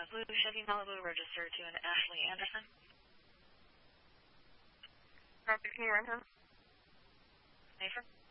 Blue Chevy Malibu registered to an Ashley Anderson. Copy, can you run him? Affirm.